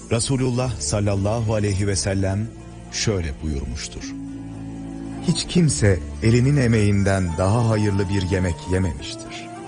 Resulullah sallallahu aleyhi ve sellem şöyle buyurmuştur: Hiç kimse elinin emeğinden daha hayırlı bir yemek yememiştir.